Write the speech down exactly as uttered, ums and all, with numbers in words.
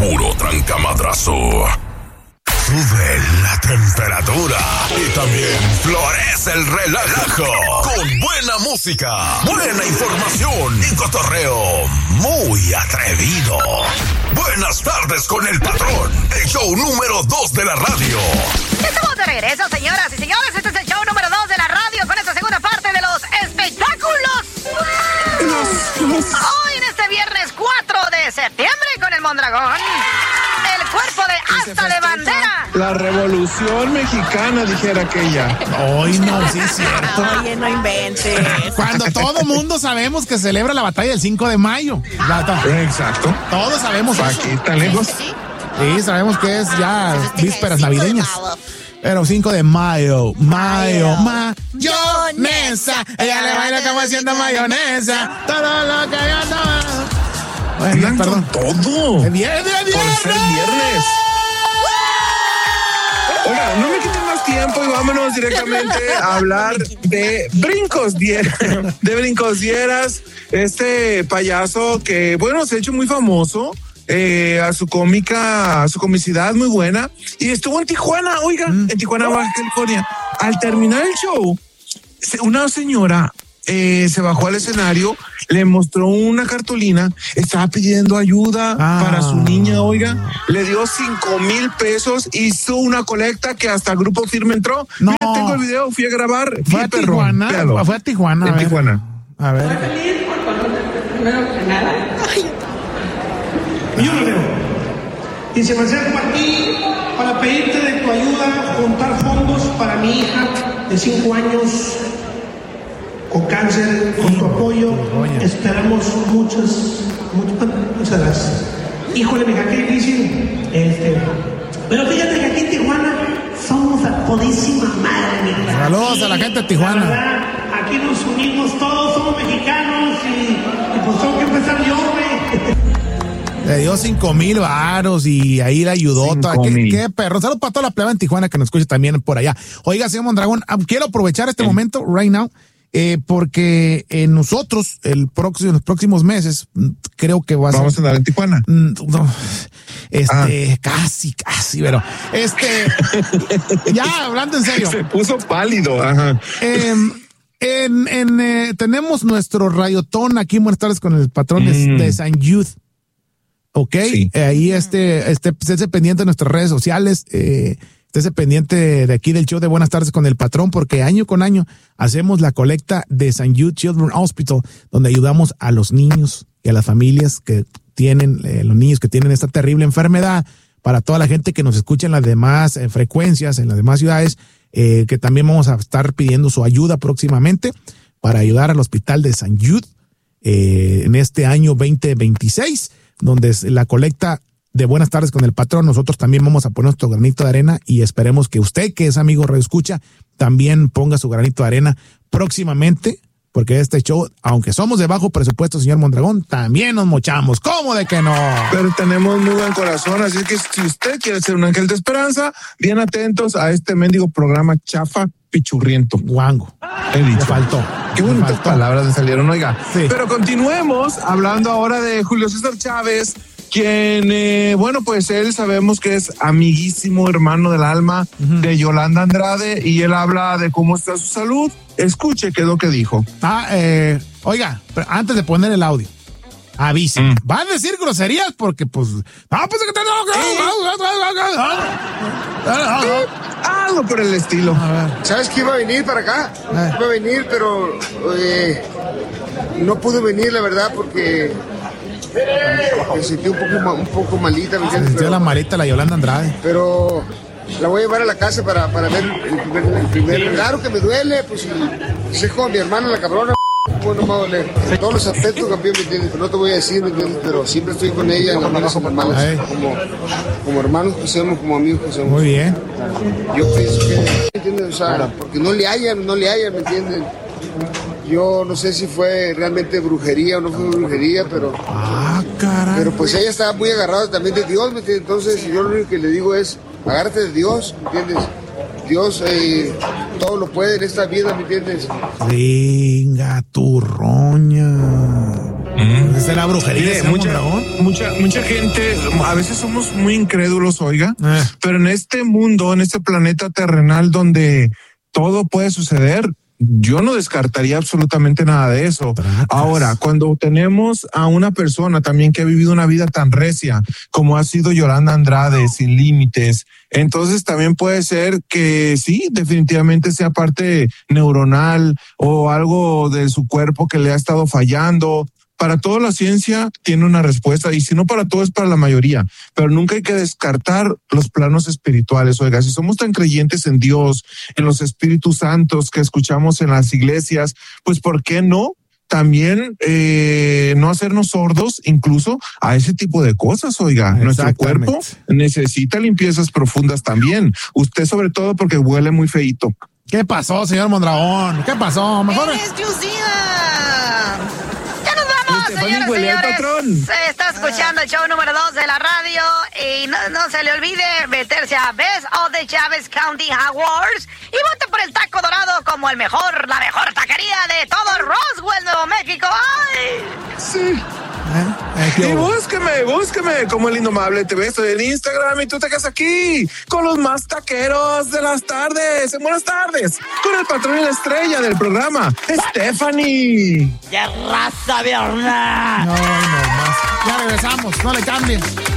puro trancamadrazo. Sube la temperatura y también florece el relajo con buena música, buena información y cotorreo muy atrevido. Buenas tardes con el patrón, el show número dos de la radio. Estamos de regreso, señoras y señores. Este es el show número dos de la radio con esta segunda parte de los espectáculos. Hoy en este viernes cuatro de septiembre con el Mondragón. El cuerpo de Asta de Bandera. La revolución mexicana, dijera aquella. Hoy no, sí es cierto. Oye, no inventes. Cuando todo mundo sabemos que celebra la batalla del cinco de mayo. Exacto. Todos sabemos eso. Aquí tan lejos. Sí, sabemos que es ya vísperas navideñas. Pero cinco de mayo, mayo, mayonesa. Ella le baila como haciendo mayonesa. Todo lo que ella toma. Bueno, perdón. Todo. Es viernes, es viernes. Por ser viernes. Oiga, no me quiten más tiempo y vámonos directamente a hablar de Brincos Dieras. De Brincos Dieras, este payaso que, bueno, se ha hecho muy famoso. Eh, a su cómica, a su comicidad muy buena. Y estuvo en Tijuana, oiga, mm. en Tijuana, Baja California. Al terminar el show, una señora eh, se bajó al escenario, le mostró una cartulina, estaba pidiendo ayuda ah. para su niña, oiga, le dio cinco mil pesos, hizo una colecta que hasta el Grupo Firme entró. No. Mira, tengo el video, fui a grabar. ¿Fue a Tijuana? Véalo. Fue a Tijuana. En Tijuana. A ver. Estoy feliz por conocerte primero que nada. Yo lo veo. Y se me acerco a ti para pedirte de tu ayuda, juntar fondos para mi hija de cinco años con cáncer. Con tu apoyo esperamos muchas, muchas, muchas gracias. Híjole, mija, qué difícil. Este, pero fíjate que aquí en Tijuana somos a todísima madre, mija. Saludos aquí, a la gente de Tijuana. La verdad, aquí nos unimos todos, somos mexicanos y, y pues tengo que empezar yo, güey. Le dio cinco mil varos y ahí le ayudó. ¿Qué, qué perro? Saludos para toda la plebe en Tijuana que nos escuche también por allá. Oiga, señor Mondragón, quiero aprovechar este sí. momento, right now, eh, porque eh, nosotros, el próximo, en los próximos meses, creo que va a Vamos ser, a andar en Tijuana. No, este, ah. casi, casi, pero, este, ya, hablando en serio. Se puso pálido, ajá. Eh, en, en, eh, tenemos nuestro radiotón aquí, buenas tardes con el patrón mm. de, de San Youth. Ok, sí. eh, ahí este, este, esté pendiente de nuestras redes sociales, eh, esté pendiente de aquí del show de Buenas Tardes con el Patrón, porque año con año hacemos la colecta de Saint Jude Children's Hospital, donde ayudamos a los niños y a las familias que tienen, eh, los niños que tienen esta terrible enfermedad, para toda la gente que nos escucha en las demás eh, frecuencias, en las demás ciudades, eh, que también vamos a estar pidiendo su ayuda próximamente para ayudar al Hospital de Saint Jude eh, en este año veinte veintiséis. Donde es la colecta de Buenas Tardes con el Patrón. Nosotros también vamos a poner nuestro granito de arena y esperemos que usted, que es amigo Radio Escucha, también ponga su granito de arena próximamente, porque este show, aunque somos de bajo presupuesto, señor Mondragón, también nos mochamos. ¿Cómo de que no? Pero tenemos muy buen corazón, así que si usted quiere ser un ángel de esperanza, bien atentos a este mendigo programa chafa pichurriento. Guango. He dicho. Me faltó. Qué bonitas palabras le salieron, oiga. Sí. Pero continuemos hablando ahora de Julio César Chávez, quien, eh, bueno, pues él sabemos que es amiguísimo, hermano del alma uh-huh. de Yolanda Andrade, y él habla de cómo está su salud. Escuche qué es lo que dijo. Ah, eh, oiga, pero antes de poner el audio, avise. Mm. Va a decir groserías porque, pues, ah, pues que te algo por el estilo. ¿Sabes que iba a venir para acá? Eh. Iba a venir, pero eh, no pude venir, la verdad, porque me sentí un poco, un poco malita. ¿Me entiendes? Sintió la malita la Yolanda Andrade. Pero la voy a llevar a la casa para, para ver el primer, el primer. Claro que me duele, pues si es como mi hermana, la cabrona. Bueno, me va a doler. En todos los aspectos, campeón, ¿me entiendes? Pero no te voy a decir, ¿me entiendes? Pero siempre estoy con ella, en las malas como hermanos, como, como hermanos que somos, como amigos que somos. Muy bien. Yo pienso que, ¿me entiendes? O sea, porque no le hayan, no le hayan, ¿me entiendes? Yo no sé si fue realmente brujería o no fue brujería, pero... Ah, caray. Pero pues ella estaba muy agarrada también de Dios, ¿me entiendes? Entonces yo lo único que le digo es, agárrate de Dios, ¿me entiendes? Dios eh, todo lo puede en esta vida, ¿me entiendes? Venga, tu roña. Mm. ¿Será brujería? Mire, mucha, mucha, mucha gente, a veces somos muy incrédulos, oiga, eh. pero en este mundo, en este planeta terrenal donde todo puede suceder, yo no descartaría absolutamente nada de eso. Tratas. Ahora, cuando tenemos a una persona también que ha vivido una vida tan recia como ha sido Yolanda Andrade, sin límites, entonces también puede ser que sí, definitivamente sea parte neuronal o algo de su cuerpo que le ha estado fallando. Para todo la ciencia tiene una respuesta, y si no para todo es para la mayoría, pero nunca hay que descartar los planos espirituales. Oiga, si somos tan creyentes en Dios, en los Espíritus Santos que escuchamos en las iglesias, pues ¿por qué no? También eh, no hacernos sordos incluso a ese tipo de cosas, oiga. Nuestro cuerpo necesita limpiezas profundas también. Usted sobre todo porque huele muy feíto. ¿Qué pasó, señor Mondragón? ¿Qué pasó? Mejor... ¡Eres Señores, señores, se está escuchando el show número dos de la radio y no, no se le olvide meterse a Best of the Chaves County Awards y vote por el taco dorado como el mejor, la mejor taquería de todo Roswell, Nuevo México. ¡Ay! Sí. ¿Eh? Y búsqueme, búsqueme como el Indomable T V, estoy en Instagram y tú te quedas aquí con los más taqueros de las tardes. En Buenas Tardes, con el patrón y la estrella del programa, Stephanie. ¡Qué raza, Bernard! No, no más. Ya regresamos, no le cambien.